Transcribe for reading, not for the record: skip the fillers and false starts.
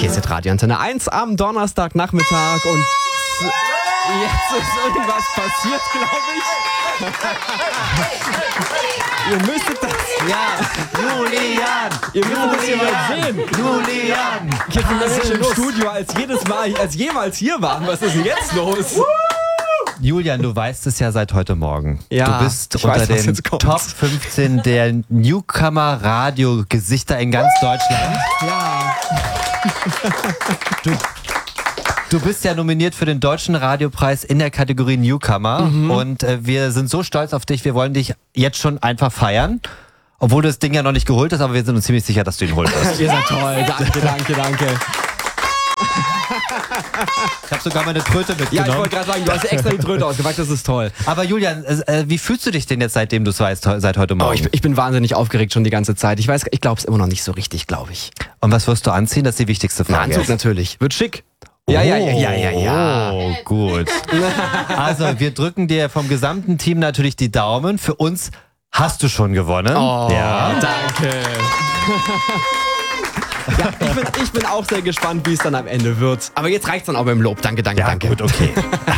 Hier ist Radio Antenne 1 am Donnerstagnachmittag und jetzt ist irgendwas passiert, glaube ich. Ihr müsstet das... Ja, Julian! ihr müsstet das hier mal sehen. Julian! Hier sind mehr Menschen im Studio als jemals hier waren. Was ist denn jetzt los? Julian, du weißt es ja seit heute Morgen. Ja, du bist ich unter weiß, was den jetzt kommt. Top 15 der Newcomer-Radio-Gesichter in ganz Deutschland. Ja. Du bist ja nominiert für den Deutschen Radiopreis in der Kategorie Newcomer. Und wir sind so stolz auf dich, wir wollen dich jetzt schon einfach feiern. Obwohl du das Ding ja noch nicht geholt hast, aber wir sind uns ziemlich sicher, dass du ihn holen wirst. Ihr seid toll. Danke. Ich habe sogar meine Tröte Ja, mitgenommen. ich wollte gerade sagen, du hast extra die Tröte ausgepackt, das ist toll. Aber Julian, wie fühlst du dich denn jetzt, seitdem du es weißt, seit heute Oh, Morgen? ich bin wahnsinnig aufgeregt schon die ganze Zeit. Ich glaube es immer noch nicht so richtig, glaube ich. Und was wirst du anziehen? Das ist die wichtigste Ein Frage. Anzug natürlich. Wird schick. Ja. Oh, gut. Also, wir drücken dir vom gesamten Team natürlich die Daumen. Für uns hast du schon gewonnen. Oh, ja. danke. Ja, ich bin auch sehr gespannt, wie es dann am Ende wird. Aber jetzt reicht's dann auch beim Lob. Danke. Gut, okay.